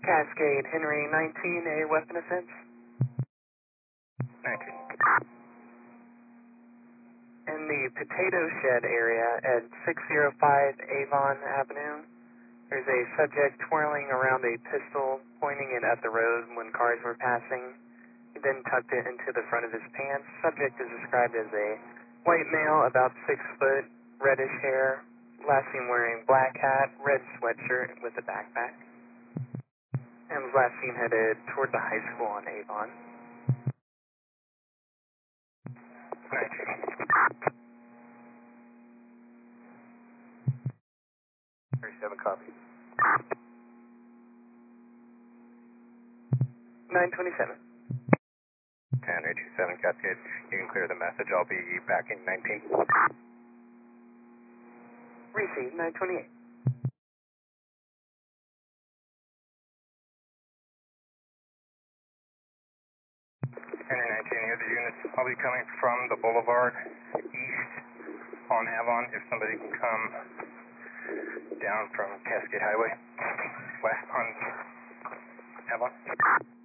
Cascade, Henry 19, a weapon offense. 19. In the potato shed area at 605 Avon Avenue, there's a subject twirling around a pistol, pointing it at the road when cars were passing. He then tucked it into the front of his pants. Subject is described as a white male, about 6 foot, reddish hair, last seen wearing black hat, red sweatshirt with a backpack. And was last seen headed toward the high school on Avon. 19. 37 copy. 927. 10-827 Cascade. You can clear the message. I'll be back in 19. Receive 928. Henry 19, here the units. I'll be coming from the boulevard east on Avon. If somebody can come down from Cascade Highway west on Avon.